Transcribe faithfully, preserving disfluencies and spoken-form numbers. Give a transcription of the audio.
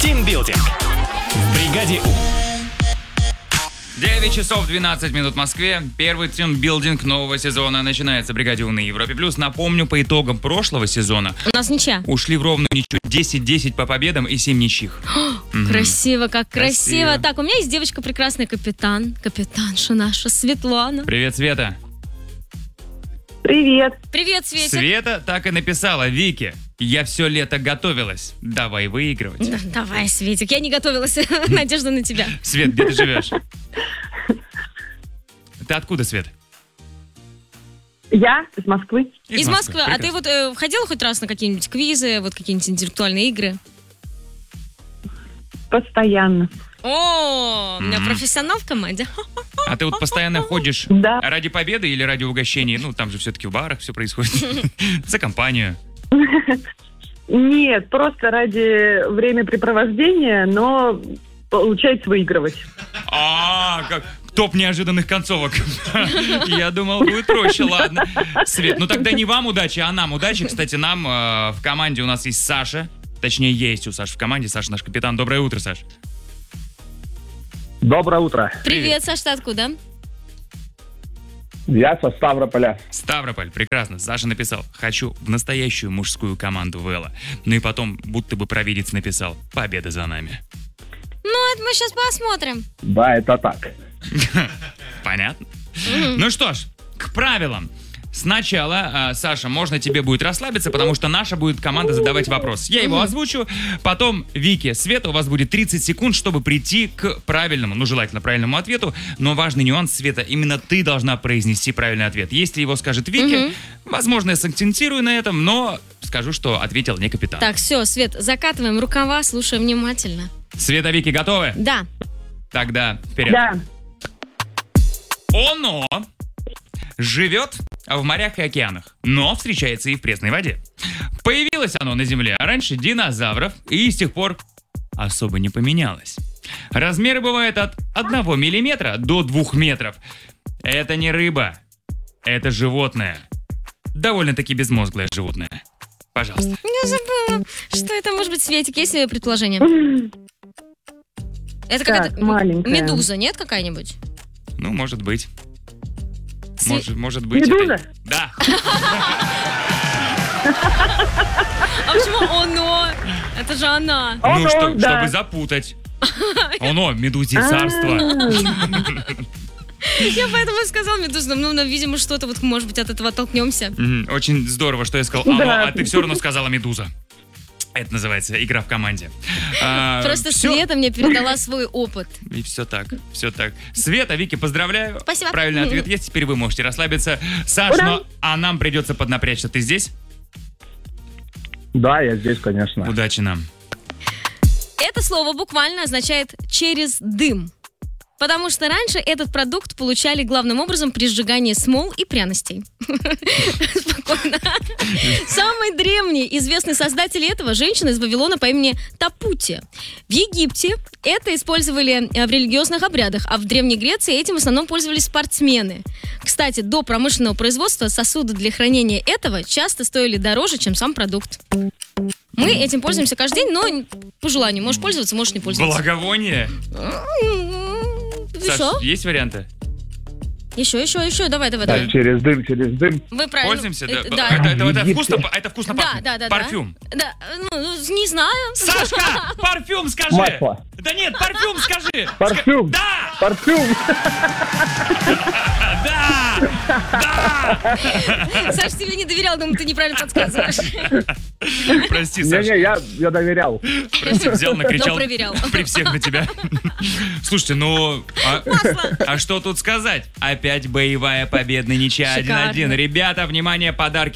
Тимбилдинг в бригаде У. девять часов двенадцать минут в Москве. Первый тимбилдинг нового сезона начинается в бригаде У на Европе Плюс. Напомню, по итогам прошлого сезона У нас ничья. ушли в ровную ничью. десять-десять по победам и семь ничьих. Красиво, как красиво. Красиво. Так, у меня есть девочка прекрасная, капитан. Капитанша наша, Светлана. Привет, Света. Привет. Привет, Светик. Света так и написала Вике: я все лето готовилась. Давай выигрывать. Да, давай, Светик, я не готовилась. Надежда на тебя. Свет, где ты живешь? Ты откуда, Свет? Я из Москвы. Из Москвы. А ты Прекрасно. вот э, ходила хоть раз на какие-нибудь квизы, вот какие-нибудь интеллектуальные игры? Постоянно. О, у меня профессионал в команде. А ты вот постоянно ходишь Да. ради победы или ради угощений? Ну, там же все-таки в барах все происходит. За компанию. Нет, просто ради времяпрепровождения, но получается выигрывать. А, как топ неожиданных концовок. Я думал, будет проще, ладно. Свет, ну тогда не вам удачи, а нам удачи. Кстати, нам э, в команде у нас есть Саша. Точнее, есть у Саши в команде. Саша наш капитан. Доброе утро, Саш. Доброе утро. Привет, Саш, ты откуда? Я со Ставрополя. Ставрополь, прекрасно. Саша написал: хочу в настоящую мужскую команду Вэлла. Ну и потом, будто бы провидец написал: победа за нами. Ну, это мы сейчас посмотрим. Да, это так. Понятно? Ну что ж, к правилам. Сначала, э, Саша, можно тебе будет расслабиться, потому что наша будет команда задавать вопрос. Я его озвучу, потом Вики, Света, у вас будет тридцать секунд, чтобы прийти к правильному, ну, желательно правильному ответу. Но важный нюанс, Света, именно ты должна произнести правильный ответ. Если его скажет Вики, возможно, я сакцентирую на этом, но скажу, что ответил не капитан. Так, все, Свет, закатываем рукава, слушаем внимательно. Света, Вики, готовы? Да. Тогда вперед. Да. Оно живет в морях и океанах, но встречается и в пресной воде. Появилось оно на Земле раньше динозавров и с тех пор особо не поменялось. Размеры бывают от одного миллиметра до двух метров. Это не рыба, это животное. Довольно-таки безмозглое животное. Пожалуйста. Я забыла. Что это может быть, Светик? Есть ли предположение? Это Так, какая-то маленькая. медуза, нет, какая-нибудь? Ну, может быть. Све- Может, может быть. Медуза? это- Да. А почему оно? Это же она. Ну, Оно, что- да. чтобы запутать. Оно, медузе царство. Я поэтому и сказала медуза. Ну, ну, видимо, что-то вот, может быть, от этого оттолкнемся. Мгм. Очень здорово, что я сказал оно, Да. а ты все равно сказала медуза. Это называется игра в команде. А, Просто всё. Света мне передала свой опыт. И все так, все так. Света, Вики, поздравляю. Спасибо. Правильный ответ есть, теперь вы можете расслабиться. Саш, Ура! ну, а нам придется поднапрячься. Ты здесь? Да, я здесь, конечно. Удачи нам. Это слово буквально означает «через дым». Потому что раньше этот продукт получали главным образом при сжигании смол и пряностей. Спокойно. Самый древний известный создатель этого — женщина из Вавилона по имени Тапути. В Египте это использовали в религиозных обрядах, а в Древней Греции этим в основном пользовались спортсмены. Кстати, до промышленного производства сосуды для хранения этого часто стоили дороже, чем сам продукт. Мы этим пользуемся каждый день, но по желанию. Можешь пользоваться, можешь не пользоваться. Благовоние. Саш, Еще, есть варианты? еще, еще, еще, давай, давай, Так, давай. через дым, через дым. Вы правильно. Пользуемся? Э, Да. Да, Это, это- это Египте. вкусно, это вкусно да, пахнет. да, да. Парфюм. Да, ну, не знаю. Сашка, парфюм скажи. Масло. Да нет, парфюм скажи. Парфюм. Ска- Да, Парфюм. да, да. Саш, тебе не доверял, думаю, ты неправильно подсказываешь. Прости, Саш. Не-не, я, я доверял. Прости, взял, накричал Но проверял. при всех на тебя. Слушайте, ну, а, Масло. а что тут сказать? Опять боевая победная ничья Шикарно. один один. Ребята, внимание, подарки